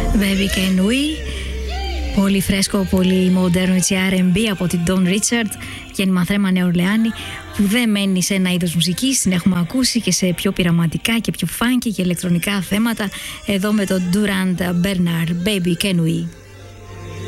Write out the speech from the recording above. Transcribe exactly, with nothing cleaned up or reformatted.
Baby Can We. Πολύ φρέσκο, πολύ μοντέρνο έτσι αρ εντ μπι από την Don Richard, γέννημα Θρέμα Νέο Ορλεάνη, που δεν μένει σε ένα είδος μουσικής, την έχουμε ακούσει και σε πιο πειραματικά και πιο funky και ηλεκτρονικά θέματα, εδώ με τον Durand Bernard, Baby Can We.